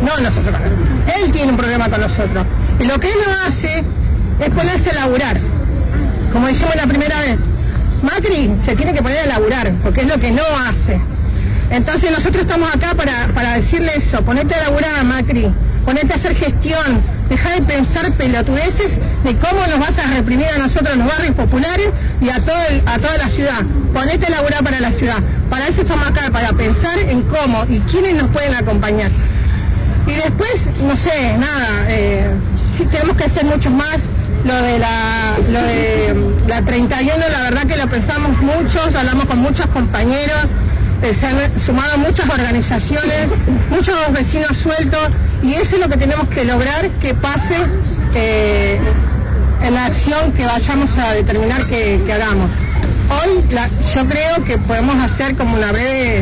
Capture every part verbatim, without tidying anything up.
no nosotros con él. Él tiene un problema con nosotros. Y lo que él no hace es ponerse a laburar. Como dijimos la primera vez, Macri se tiene que poner a laburar, porque es lo que no hace. Entonces nosotros estamos acá para, para decirle eso, ponete a laburar, Macri, ponete a hacer gestión, deja de pensar pelotudeces de cómo nos vas a reprimir a nosotros, los barrios populares y a, todo el, a toda la ciudad. Ponete a laburar para la ciudad. Para eso estamos acá, para pensar en cómo y quiénes nos pueden acompañar. Y después, no sé, nada, eh, sí tenemos que hacer muchos más. Lo de la, lo de la treinta y uno, la verdad que lo pensamos muchos, hablamos con muchos compañeros, eh, se han sumado muchas organizaciones, muchos vecinos sueltos, y eso es lo que tenemos que lograr que pase eh, en la acción que vayamos a determinar que, que hagamos. Hoy la, yo creo que podemos hacer como una breve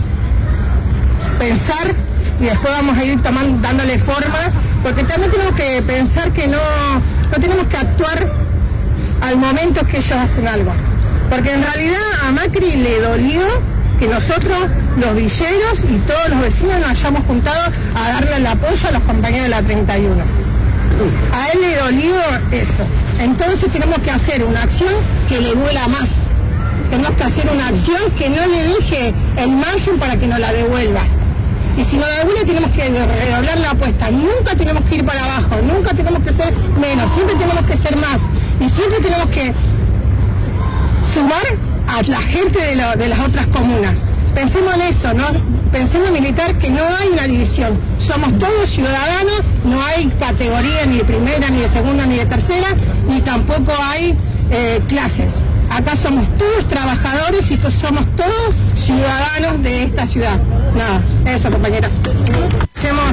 pensar y después vamos a ir tomando, dándole forma, porque también tenemos que pensar que no, no tenemos que actuar al momento que ellos hacen algo. Porque en realidad a Macri le dolió que nosotros, los villeros y todos los vecinos nos hayamos juntado a darle el apoyo a los compañeros de la treinta y uno. A él le dolió eso. Entonces tenemos que hacer una acción que le duela más. Tenemos que hacer una acción que no le deje el margen para que nos la devuelva. Y si nos la devuelve tenemos que redoblar la apuesta. Nunca tenemos que ir para abajo, nunca tenemos que ser menos, siempre tenemos que ser más. Y siempre tenemos que sumar a la gente de, lo, de las otras comunas. Pensemos en eso, ¿no? Pensemos militar que no hay una división. Somos todos ciudadanos, no hay categoría ni de primera, ni de segunda, ni de tercera, ni tampoco hay eh, clases. Acá somos todos trabajadores y somos todos ciudadanos de esta ciudad. Nada, eso, compañera. Hacemos...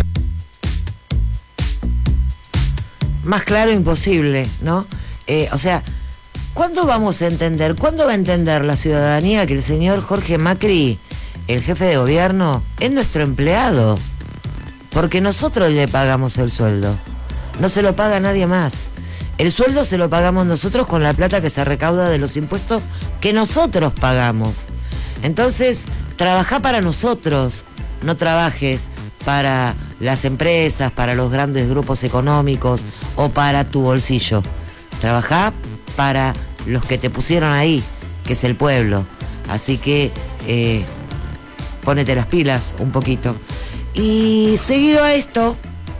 Más claro imposible, ¿no? Eh, o sea, ¿cuándo vamos a entender, cuándo va a entender la ciudadanía que el señor Jorge Macri, el jefe de gobierno, es nuestro empleado? Porque nosotros le pagamos el sueldo, no se lo paga nadie más. El sueldo se lo pagamos nosotros con la plata que se recauda de los impuestos que nosotros pagamos. Entonces, trabajá para nosotros, no trabajes para las empresas, para los grandes grupos económicos o para tu bolsillo. Trabajá para los que te pusieron ahí, que es el pueblo. Así que eh, ponete las pilas un poquito. Y seguido a esto,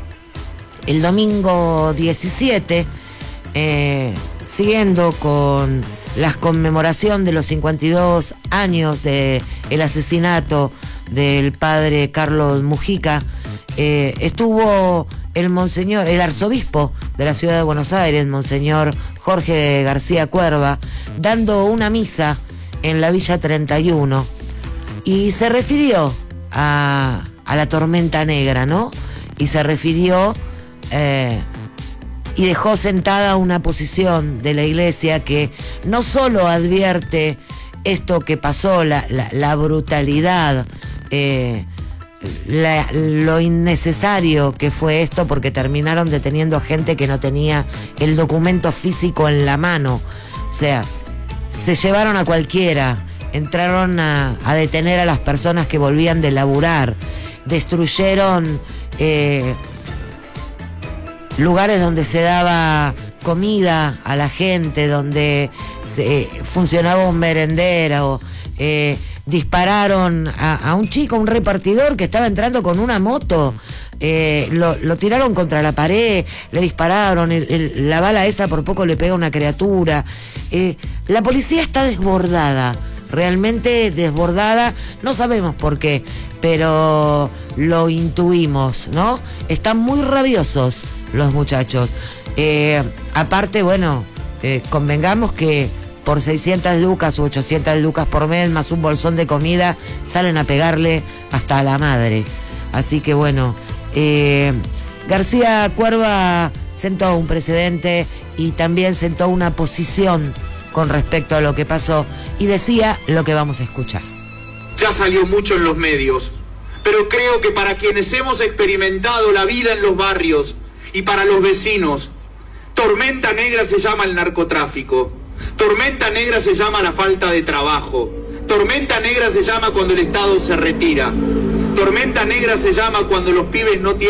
el domingo diecisiete, eh, siguiendo con la conmemoración de los cincuenta y dos años del asesinato del padre Carlos Mujica, eh, estuvo el monseñor, el arzobispo de la ciudad de Buenos Aires, monseñor Jorge García Cuerva, dando una misa en la Villa treinta y uno, y se refirió a, a la tormenta negra, ¿no? Y se refirió eh, y dejó sentada una posición de la iglesia que no solo advierte esto que pasó, la, la, la brutalidad, eh, La, lo innecesario que fue esto, porque terminaron deteniendo a gente que no tenía el documento físico en la mano. O sea, se llevaron a cualquiera, entraron a, a detener a las personas que volvían de laburar, destruyeron eh, lugares donde se daba comida a la gente, donde se, funcionaba un merendero, eh, dispararon a, a un chico, un repartidor que estaba entrando con una moto, eh, lo, lo tiraron contra la pared, le dispararon, el, el, la bala esa por poco le pega a una criatura. Eh, la policía está desbordada, realmente desbordada, no sabemos por qué, pero lo intuimos, ¿no? Están muy rabiosos los muchachos. Eh, aparte, bueno, eh, convengamos que por seiscientas lucas u ochocientas lucas por mes, más un bolsón de comida, salen a pegarle hasta a la madre. Así que bueno, eh, García Cuerva sentó un precedente y también sentó una posición con respecto a lo que pasó, y decía lo que vamos a escuchar. Ya salió mucho en los medios, pero creo que para quienes hemos experimentado la vida en los barrios y para los vecinos, tormenta negra se llama el narcotráfico. Tormenta negra se llama la falta de trabajo. Tormenta negra se llama cuando el Estado se retira. Tormenta negra se llama cuando los pibes no tienen